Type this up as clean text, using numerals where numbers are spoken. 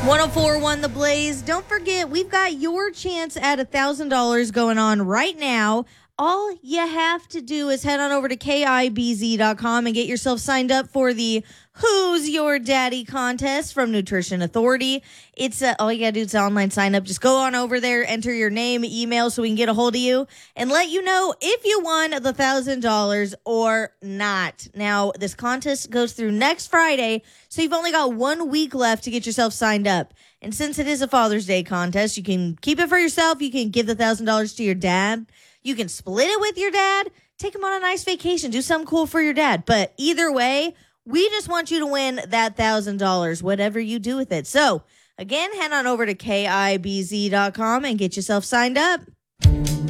104.1 The Blaze. Don't forget, we've got your chance at $1,000 going on right now. All you have to do is head on over to KIBZ.com and get yourself signed up for the Who's Your Daddy contest from Nutrition Authority. It's all you got to do is online sign up. Just go on over there, enter your name, email so we can get a hold of you and let you know if you won the $1,000 or not. Now, this contest goes through next Friday, so you've only got 1 week left to get yourself signed up. And since it is a Father's Day contest, you can keep it for yourself. You can give the $1,000 to your dad. You can split it with your dad, take him on a nice vacation, do something cool for your dad. But either way, we just want you to win that $1,000, whatever you do with it. So, again, head on over to KIBZ.com and get yourself signed up.